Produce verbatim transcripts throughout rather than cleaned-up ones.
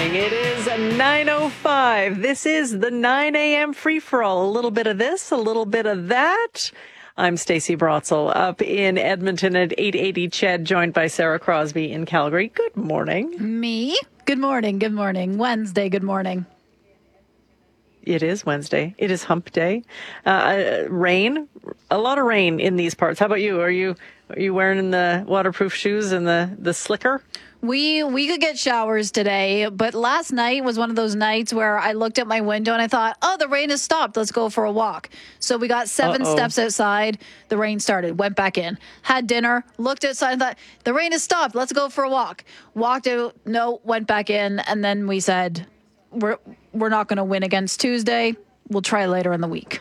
morning. It is nine oh five. This is the nine a.m. free-for-all. A little bit of this, a little bit of that. I'm Stacey Brotzel up in Edmonton at eight eighty C H E D, joined by Sarah Crosby in Calgary. Good morning. Me? Good morning. Good morning. Wednesday. Good morning. It is Wednesday. It is hump day. Uh, rain, a lot of rain in these parts. How about you? Are you are you wearing the waterproof shoes and the, the slicker? We we could get showers today, but last night was one of those nights where I looked at my window and I thought, oh, the rain has stopped. Let's go for a walk. So we got seven Uh-oh. steps outside. The rain started, went back in, had dinner, looked outside and thought, the rain has stopped. Let's go for a walk. Walked out, no, went back in. And then we said, we're, we're not going to win against Tuesday. We'll try later in the week.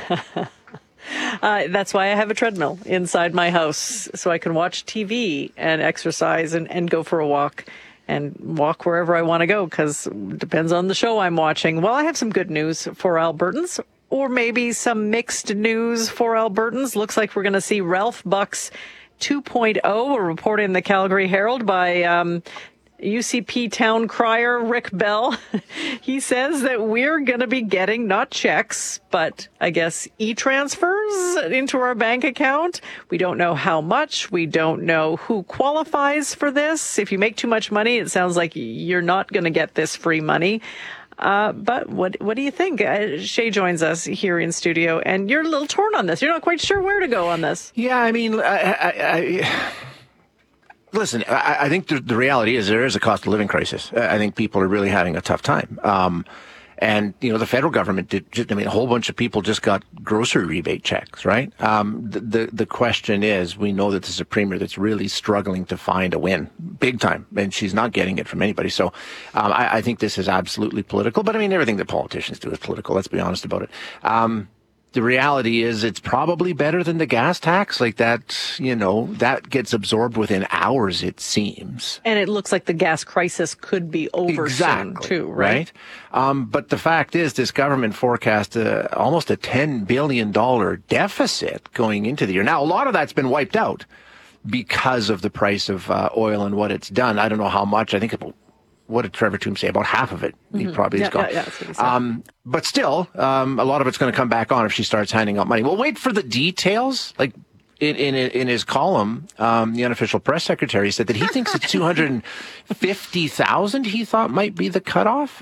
Uh, that's why I have a treadmill inside my house, so I can watch T V and exercise and, and go for a walk and walk wherever I want to go, because it depends on the show I'm watching. Well, I have some good news for Albertans, or maybe some mixed news for Albertans. Looks like we're going to see Ralph Bucks two point oh, a report in the Calgary Herald by um, U C P town crier Rick Bell. He says that we're going to be getting not checks, but I guess e-transfers into our bank account. We don't know how much. We don't know who qualifies for this. If you make too much money, it sounds like you're not going to get this free money. Uh, but what what do you think? Uh, Shay joins us here in studio, and you're a little torn on this. You're not quite sure where to go on this. Yeah, I mean, I... I, I Listen, I, I think the, the reality is there is a cost of living crisis. I think people are really having a tough time. Um, and, you know, the federal government did, just, I mean, a whole bunch of people just got grocery rebate checks, right? Um, the, the, the question is, we know that there's a premier that's really struggling to find a win, big time, and she's not getting it from anybody. So um, I, I think this is absolutely political. But, I mean, everything that politicians do is political. Let's be honest about it. Um The reality is it's probably better than the gas tax. Like that, you know, that gets absorbed within hours, it seems. And it looks like the gas crisis could be over exactly, soon, too, right? right? Um, but the fact is this government forecast uh, almost a ten billion dollars deficit going into the year. Now, a lot of that's been wiped out because of the price of uh, oil and what it's done. I don't know how much. I think about what did Trevor Toome say? About half of it. He mm-hmm. probably yeah, is gone. Yeah, yeah, that's what he said. Um, but still, um, a lot of it's going to come back on if she starts handing out money. We'll wait for the details. Like in in, in his column, um, the unofficial press secretary said that he thinks it's two hundred fifty thousand he thought might be the cutoff.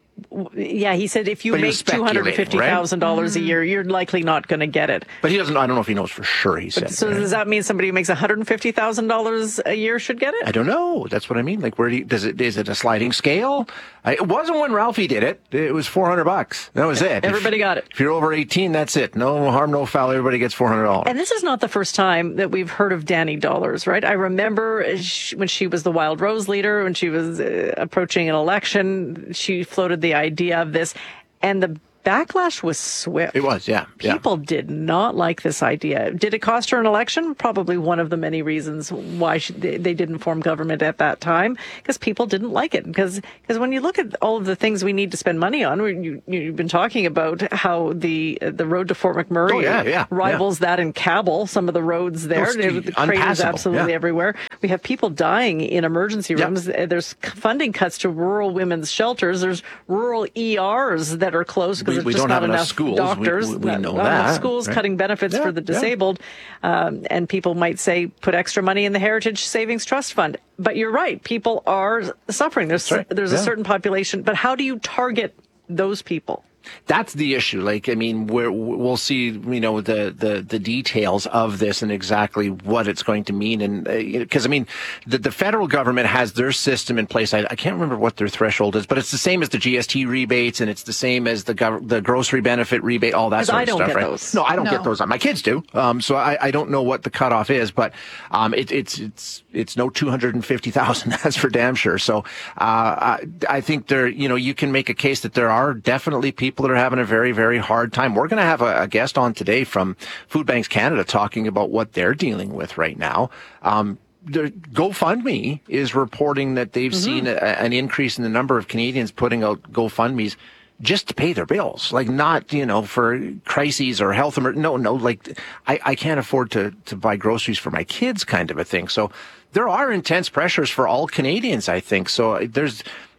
Yeah, he said if you but make two hundred fifty thousand dollars right? a year, you're likely not going to get it. But he doesn't, I don't know if he knows for sure, he said. But, so right? Does that mean somebody who makes one hundred fifty thousand dollars a year should get it? I don't know. That's what I mean. Like, where do you, does it, is it a sliding scale? I, it wasn't when Ralphie did it. It was four hundred bucks. That was it. Everybody if, got it. If you're over eighteen, that's it. No harm, no foul. Everybody gets four hundred dollars. And this is not the first time that we've heard of Danny Dollars, right? I remember when she was the Wild Rose leader, when she was uh, approaching an election, she floated the idea of this. And the backlash was swift. It was, yeah. People yeah. did not like this idea. Did it cost her an election? Probably one of the many reasons why she, they didn't form government at that time, because people didn't like it. Because because when you look at all of the things we need to spend money on, you, you've been talking about how the the road to Fort McMurray oh, yeah, yeah, rivals yeah. that in Cabell, some of the roads there. No, the craters absolutely yeah. everywhere. We have people dying in emergency rooms. Yep. There's funding cuts to rural women's shelters. There's rural E Rs that are closed because there's just not enough, enough schools. doctors. We, we, we know not that. Enough schools, right? Cutting benefits yeah, for the disabled. Yeah. Um, and people might say, put extra money in the Heritage Savings Trust Fund. But you're right. People are suffering. There's, right. there's yeah. a certain population. But how do you target those people? That's the issue. Like, I mean, we're, we'll see, you know, the, the, the details of this and exactly what it's going to mean. And because, uh, I mean, the, the federal government has their system in place. I, I can't remember what their threshold is, but it's the same as the G S T rebates, and it's the same as the gov- the grocery benefit rebate, all that sort I of don't stuff, get right? Those. No, I don't no. get those. My kids do. Um, so I, I don't know what the cutoff is, but um, it, it's it's it's no two hundred fifty thousand. That's for damn sure. So uh, I, I think there, you know, you can make a case that there are definitely people that are having a very very hard time. We're going to have a, a guest on today from Food Banks Canada talking about what they're dealing with right now. Um, the GoFundMe is reporting that they've mm-hmm. seen a, an increase in the number of Canadians putting out GoFundMes just to pay their bills, like not, you know, for crises or health emergencies. No, no, like I, I can't afford to, to buy groceries for my kids kind of a thing. So there are intense pressures for all Canadians, I think. So there's,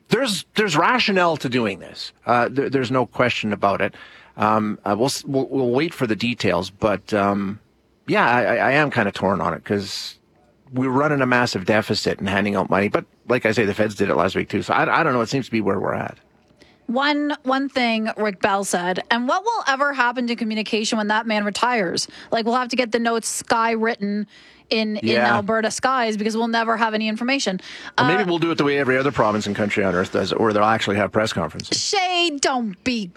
there's there's rationale to doing this. Uh, there, there's no question about it. Um, uh, we'll, we'll we'll wait for the details, but um, yeah, I, I am kind of torn on it because we're running a massive deficit and handing out money. But like I say, the feds did it last week too. So I, I don't know. It seems to be where we're at. One one thing Rick Bell said, and what will ever happen to communication when that man retires? Like, we'll have to get the notes sky written in, in Yeah. Alberta skies because we'll never have any information. Or maybe Uh, we'll do it the way every other province and country on earth does it, where they'll actually have press conferences. Shay, don't be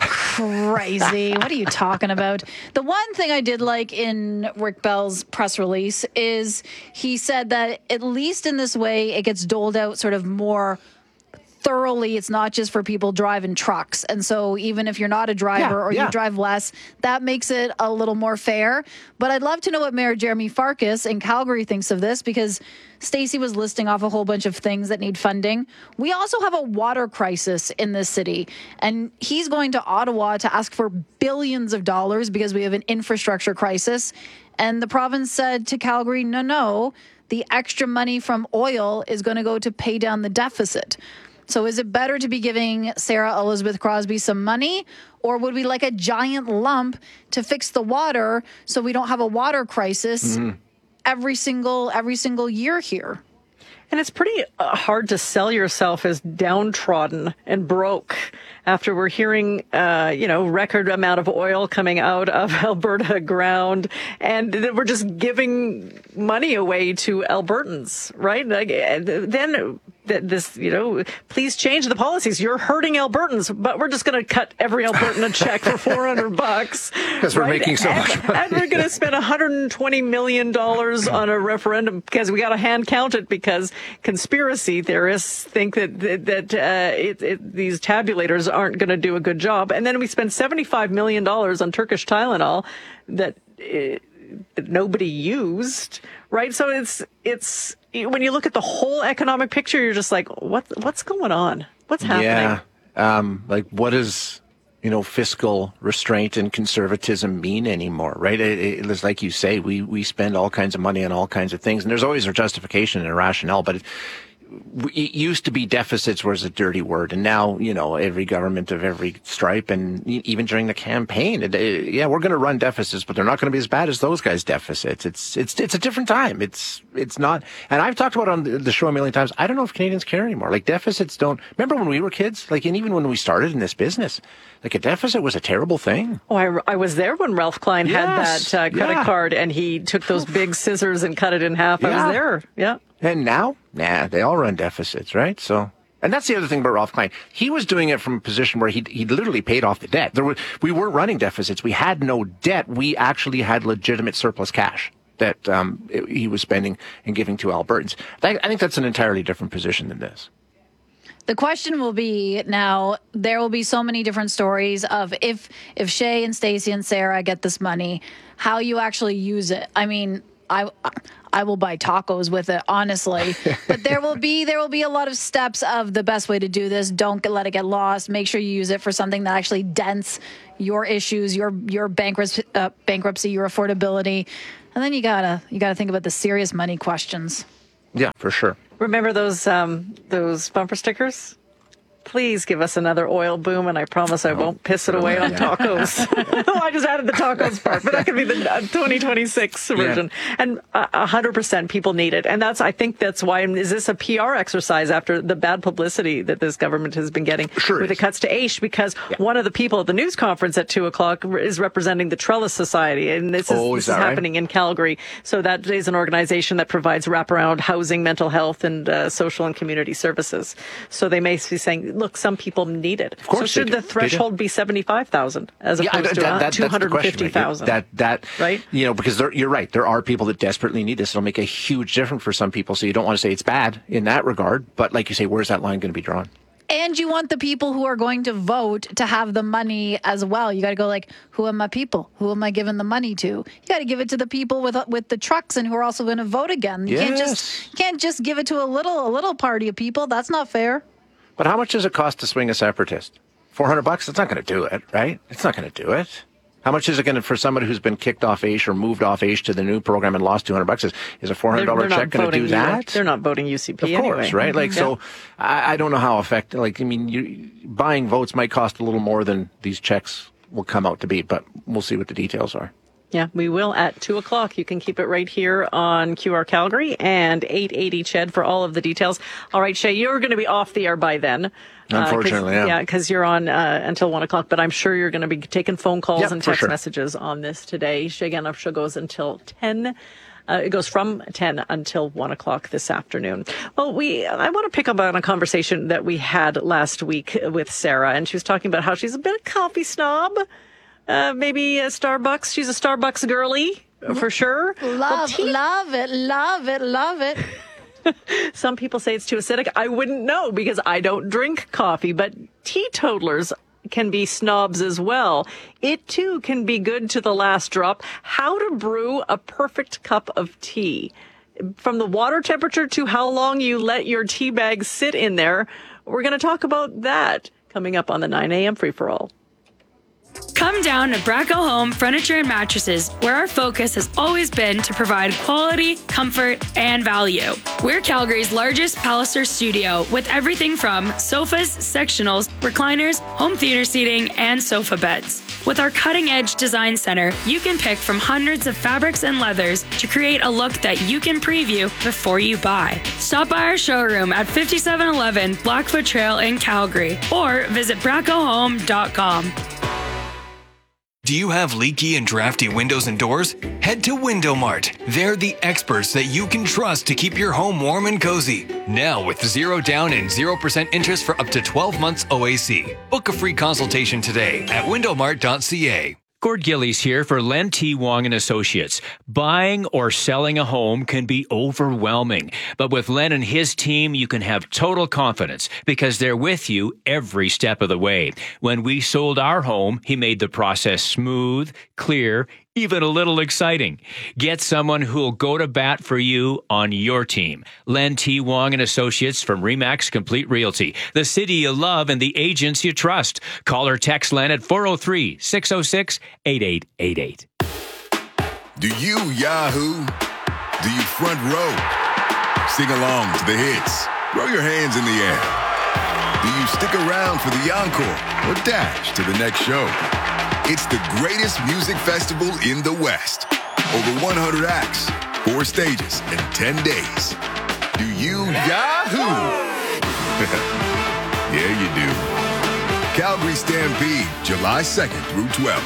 crazy. What are you talking about? The one thing I did like in Rick Bell's press release is he said that at least in this way, it gets doled out sort of more thoroughly. It's not just for people driving trucks. And so even if you're not a driver Yeah, or yeah. you drive less, that makes it a little more fair. But I'd love to know what Mayor Jeremy Farkas in Calgary thinks of this, because Stacey was listing off a whole bunch of things that need funding. We also have a water crisis in this city, and he's going to Ottawa to ask for billions of dollars because we have an infrastructure crisis. And the province said to Calgary, no, no, the extra money from oil is going to go to pay down the deficit. So is it better to be giving Sarah Elizabeth Crosby some money, or would we like a giant lump to fix the water so we don't have a water crisis Mm-hmm. every single every single year here? And it's pretty uh, hard to sell yourself as downtrodden and broke after we're hearing, uh, you know, record amount of oil coming out of Alberta ground, and that we're just giving money away to Albertans, right? Like, then this, you know, please change the policies. You're hurting Albertans, but we're just going to cut every Albertan a check for four hundred bucks. Because we're making so and, much money. And we're going to spend one hundred twenty million dollars on a referendum because we got to hand count it, because conspiracy theorists think that that, that uh, it, it, these tabulators aren't going to do a good job. And then we spend seventy-five million dollars on Turkish Tylenol that, uh, that nobody used, right? So it's it's when you look at the whole economic picture, you're just like, what what's going on? What's happening? Yeah. Um, like, what does, you know, fiscal restraint and conservatism mean anymore, right? It, it, it's like you say, we, we spend all kinds of money on all kinds of things, and there's always a justification and a rationale, but it, it used to be deficits was a dirty word, and now, you know, every government of every stripe, and even during the campaign, it, it, yeah, we're going to run deficits, but they're not going to be as bad as those guys' deficits. It's it's it's a different time. It's it's not, and I've talked about it on the, the show a million times. I don't know if Canadians care anymore. Like, deficits don't. Remember when we were kids? Like, and even when we started in this business, like, a deficit was a terrible thing. Oh, I, I was there when Ralph Klein Yes, had that uh, credit yeah. card, and he took those big scissors and cut it in half. I Yeah. was there. Yeah. And now, nah, they all run deficits, right? So, and that's the other thing about Ralph Klein. He was doing it from a position where he he literally paid off the debt. There was, we weren't running deficits. We had no debt. We actually had legitimate surplus cash that um, he was spending and giving to Albertans. I, I think that's an entirely different position than this. The question will be now, there will be so many different stories of if if Shay and Stacey and Sarah get this money, how you actually use it. I mean, I I will buy tacos with it, honestly. But there will be there will be a lot of steps of the best way to do this. Don't let it get lost. Make sure you use it for something that actually dents your issues, your your bankruptcy, uh, bankruptcy, your affordability, and then you gotta you gotta think about the serious money questions. Yeah, for sure. Remember those um, those bumper stickers? Please give us another oil boom, and I promise I won't piss it away on tacos. I just added the tacos part, but that could be the uh, twenty twenty-six version. Yeah. And uh, one hundred percent people need it. And that's, I think that's why, is this a P R exercise after the bad publicity that this government has been getting sure with is. the cuts to A I S H? Because yeah. one of the people at the news conference at two o'clock is representing the Trellis Society, and this is, oh, this is, is right? happening in Calgary. So that is an organization that provides wraparound housing, mental health, and uh, social and community services. So they may be saying, look, some people need it. Of course, so should the threshold be seventy-five thousand as opposed yeah, to that, that, two hundred fifty thousand? Right? That that right? You know, because there, you're right. There are people that desperately need this. It'll make a huge difference for some people. So you don't want to say it's bad in that regard. But like you say, where's that line going to be drawn? And you want the people who are going to vote to have the money as well. You got to go like, who are my people? Who am I giving the money to? You got to give it to the people with with the trucks and who are also going to vote again. You yes. can't just you can't just give it to a little a little party of people. That's not fair. But how much does it cost to swing a separatist? Four hundred bucks? That's not going to do it, right? It's not going to do it. How much is it going to, for somebody who's been kicked off A I S H or moved off A I S H to the new program and lost two hundred bucks, is, is a four hundred dollars check going to do that? They're not voting U C P Of course, anyway. right? Like, yeah. so I, I don't know how effective, like, I mean, you, buying votes might cost a little more than these checks will come out to be, but we'll see what the details are. Yeah, we will at two o'clock. You can keep it right here on Q R Calgary and eight eighty C H E D for all of the details. All right, Shay, you're going to be off the air by then. Unfortunately, uh, yeah. Yeah, because you're on uh, until one o'clock, but I'm sure you're going to be taking phone calls Yep, and for text sure. messages on this today. Shay Ganoff Show goes until ten. Uh, it goes from ten until one o'clock this afternoon. Well, we I want to pick up on a conversation that we had last week with Sarah, and she was talking about how she's a bit of a coffee snob. Uh, maybe a Starbucks. She's a Starbucks girly, for sure. Love, Well, tea- love it, love it, love it. Some people say it's too acidic. I wouldn't know because I don't drink coffee, but teetotalers can be snobs as well. It too can be good to the last drop. How to brew a perfect cup of tea. From the water temperature to how long you let your tea bag sit in there. We're going to talk about that coming up on the nine a.m. Free-for-all. Come down to Bracco Home Furniture and Mattresses, where our focus has always been to provide quality, comfort, and value. We're Calgary's largest Palliser studio with everything from sofas, sectionals, recliners, home theater seating, and sofa beds. With our cutting-edge design center, you can pick from hundreds of fabrics and leathers to create a look that you can preview before you buy. Stop by our showroom at fifty-seven eleven Blackfoot Trail in Calgary or visit bracco home dot com. Do you have leaky and drafty windows and doors? Head to Window Mart. They're the experts that you can trust to keep your home warm and cozy. Now with zero down and zero percent interest for up to twelve months O A C. Book a free consultation today at window mart dot c a. Gord Gillies here for Len T. Wong and Associates. Buying or selling a home can be overwhelming, but with Len and his team, you can have total confidence because they're with you every step of the way. When we sold our home, he made the process smooth, clear, even a little exciting. Get someone who'll go to bat for you on your team. Len T. Wong and Associates from Remax Complete Realty, the city you love and the agents you trust. Call or text Len at four oh three, six oh six, eight eight eight eight. Do you Yahoo? Do you front row? Sing along to the hits. Throw your hands in the air. Do you stick around for the encore or dash to the next show? It's the greatest music festival in the West. Over one hundred acts, four stages, and ten days. Do you Yahoo? Yeah, you do. Calgary Stampede, July second through twelfth.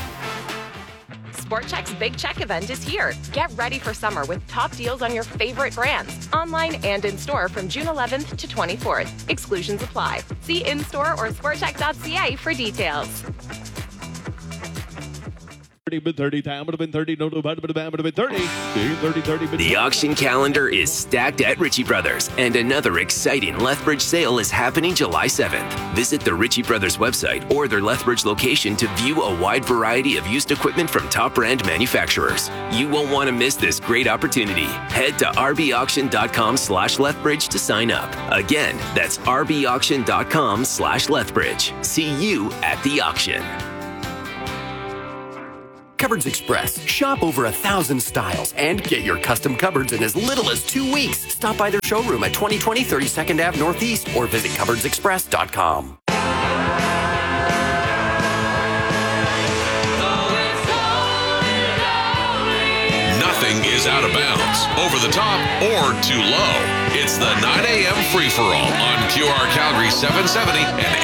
Sport Chek's Big Check event is here. Get ready for summer with top deals on your favorite brands, online and in-store from June eleventh to twenty-fourth. Exclusions apply. See in-store or sport chek dot c a for details. thirty, time would have been thirty, no, no, would have been thirty, thirty, thirty. The auction calendar is stacked at Ritchie Brothers, and another exciting Lethbridge sale is happening July seventh. Visit the Ritchie Brothers website or their Lethbridge location to view a wide variety of used equipment from top brand manufacturers. You won't want to miss this great opportunity. Head to r b auction dot com slash Lethbridge to sign up. Again, that's r b auction dot com slash Lethbridge. See you at the auction. Cupboards Express. Shop over a thousand styles and get your custom cupboards in as little as two weeks. Stop by their showroom at twenty twenty thirty-second Avenue Northeast or visit cupboards express dot com. Nothing is out of bounds, over the top, or too low. It's the nine a.m. free-for-all on Q R Calgary seven seventy and